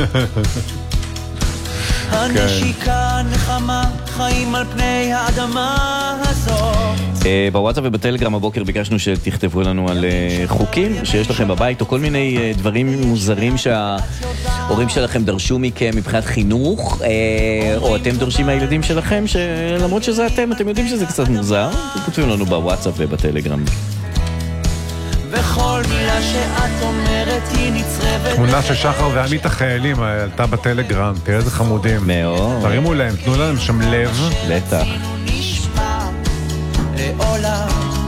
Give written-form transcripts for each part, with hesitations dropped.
הנשיקה נחמה חיים על פני האדמה הזאת. בוואטסאפ ובטלגרם הבוקר ביקשנו שתכתבו לנו על חוקים שיש לכם בבית או כל מיני דברים מוזרים שההורים שלכם דרשו מכם מבחינת חינוך, או אתם דורשים מהילדים שלכם שלמרות שזה אתם יודעים שזה קצת מוזר. כותבים לנו בוואטסאפ ובטלגרם. וכל מילה שאת אומרת היא נצרבת. תמונה של שחר ועמית החיילים עלתה בטלגרם, תראה איזה חמודים. מאוד. תרימו להם, תנו להם שם לב. בטח. לעולם,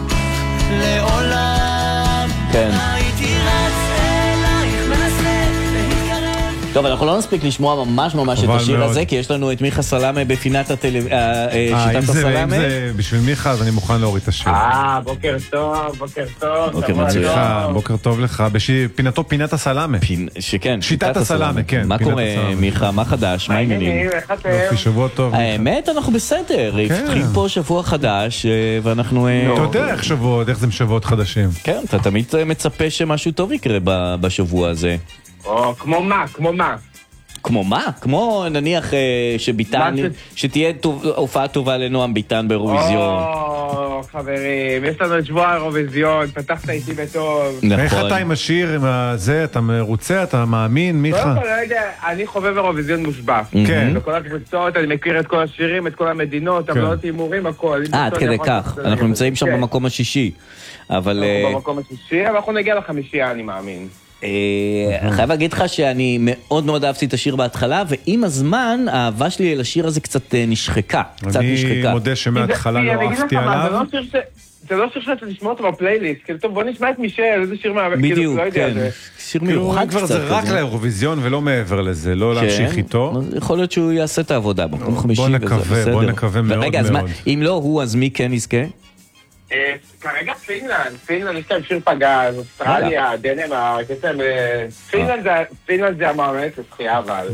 לעולם. כן. הייתי רץ אלייך מנסה להתקרב. טוב, אנחנו לא נספיק לשמוע ממש את השיר הזה, כי יש לנו את מיכה סלאמה בפינת שיטת הסלאמה. אם זה בשביל מיכה, אז אני מוכן להוריד את השיר. בוקר טוב, בוקר טוב. בוקר מצוין. בוקר טוב לך, בפינתו פינת הסלאמה. שכן. שיטת הסלאמה, כן. מה קורה, מיכה? מה חדש? מה העניינים? יופי, שבוע טוב. האמת, אנחנו בסדר. התחיל פה שבוע חדש, ואנחנו... אתה יודע איך שבועות, איך זה שבועות חדשים. כן, אתה תמיד מצפה שמשהו טוב יקרה בשבוע הזה. כמו מה? כמו מה? כמו נניח שביטן, שתהיה הופעה טובה לנועם ביטן באירוויזיון. חברים, יש לנו את שבוע האירוויזיון, פתחת איתי בטוב. איך אתה עם השיר, עם הזה, אתה מרוצה, אתה מאמין, מיכה? אני חובב אירוויזיון מושבע. כן. בכל הקבוצות, אני מכיר את כל השירים, את כל המדינות, טבלאות הימורים, הכל. עד כדי כך, אנחנו נמצאים שם במקום השישי. אנחנו במקום השישי, אבל אנחנו נגיע לחמישייה, אני מאמין. חייב להגיד לך שאני מאוד מאוד אהבתי את השיר בהתחלה, ועם הזמן האהבה שלי לשיר הזה קצת נשחקה. אני מודה שמההתחלה לא אהבתי עליו. זה לא שיר שאתה לשמוע אותו בפלייליסט, כאילו טוב בוא נשמע את מישל, איזה שיר מהאבק, בדיוק, כן, שיר מיוחד קצת. זה רק לאירוויזיון ולא מעבר לזה, לא להמשיך איתו. יכול להיות שהוא יעשה את העבודה במקום חמישי, בוא נקווה מאוד מאוד. רגע, אם לא הוא, אז מי כן יזכה? כרגע פינלנד, יש להם שיר פגז, אוסטרליה, דנמרק, פינלנד זה המאמנת לשחייה, אבל...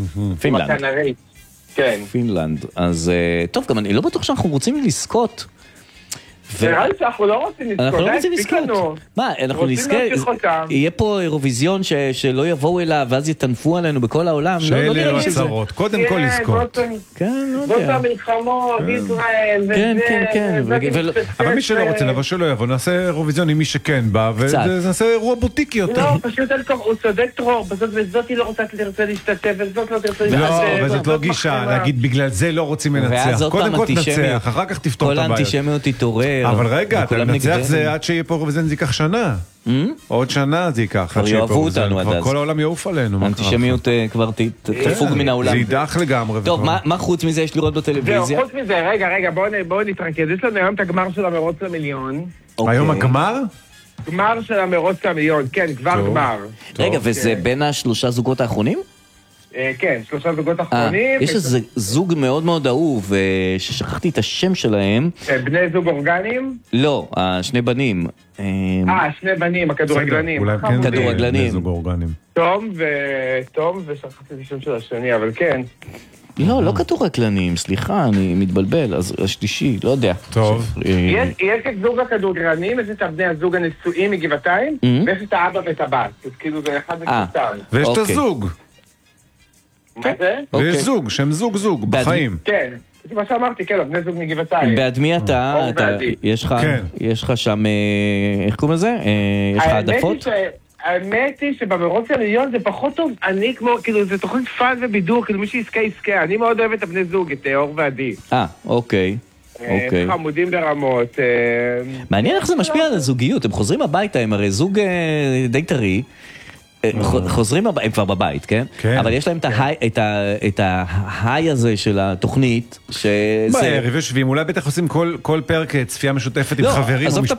פינלנד, אז טוב, גם אני לא בטוח שאנחנו רוצים לזכות. נראה לי שאנחנו לא רוצים לזכות. אנחנו לא רוצים לזכות. מה, אנחנו נזכה, יהיה פה אירוויזיון שלא יבואו אליו ואז יטנפו עלינו בכל העולם. שאלה הצהרות, קודם כל לזכות. כן, לא יודע. זאת המלחמות, ישראל, כן. אבל מי שלא רוצה לבוא שלא יבוא, נעשה אירוויזיון עם מי שכן בא, ונעשה אירוע בוטיקי יותר. לא, פשוט הוא צודק טרור, וזאת היא לא רוצה להשתתף, וזאת לא תרצה להשתתף. לא, וזאת לא גישה, להגיד בגלל זה לא רוצים לנצח. קודם כל תנצח, אחר כך תפתור את הבעיות. כל האנטישמיות תתעורר. אבל רגע, אתה מנצח זה עד שיהיה פה אירוויזיון זה ייקח שנה. עוד שנה זה ייקח. כבר יאהבו אותנו עד אז. כל העולם יעוף עלינו. האנטישמיות כבר תפוג מן העולם. זה יידח לגמרי. טוב, מה חוץ מזה יש לראות בטלוויזיה? חוץ מזה, רגע, בואו נתרכז. יש לנו היום את הגמר של המרוץ למיליון. היום הגמר? גמר של המרוץ למיליון, כן, כבר גמר. רגע, וזה בין השלושה זוגות האחרונים? כן, שלושה זוגות אחרונים. יש איזה זוג מאוד מאוד אהוב, ששכחתי את השם שלהם. בני זוג אורגנים? לא, שני בנים. שני בנים, הכדורגלנים. אולי כן כדורגלנים. בני זוג אורגנים. תום, ושכחתי את השם של השני, אבל כן. לא כדורגלנים, סליחה, אני מתבלבל, אז השלישי, לא יודע. טוב. יש את זוג הכדורגלנים, יש את בני הזוג הנשואים מגבעתיים, ויש את האבא ואת הבת. אז כאילו זה אחד מקצר. ויש את הזוג. מה זה? ויש זוג, שהם זוג, בחיים. כן, זה מה שאמרתי, כן, בני זוג מגבעתיים. בעד מי אתה? יש לך שם, איך קוראים לזה? יש לך העדפות? האמת היא שבמרוץ למיליון זה פחות טוב, אני כמו, כאילו זה תוכנית פאן ובידור, כאילו מי שיזכה, אני מאוד אוהב את הבני זוג, את אור ועדי. אוקיי. חמודים ברמות. מעניין איך זה משפיע על הזוגיות, הם חוזרים הביתה, הם הרי זוג די טרי, חוזרים, הם כבר בבית, כן? אבל יש להם את ההיי הזה של התוכנית, בערב יושבים, אולי בטח עושים כל פרק צפייה משותפת עם חברים או משפחה.